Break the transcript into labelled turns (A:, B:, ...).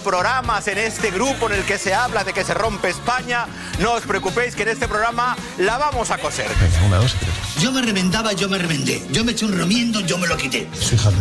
A: programas en este grupo en el que se habla de que se rompe España, no os preocupéis que en este programa la vamos a coser.
B: Venga, 1, 2 y 3.
C: Yo me reventaba, yo me reventé. Yo me eché un remiendo, yo me lo quité.
B: Fíjate.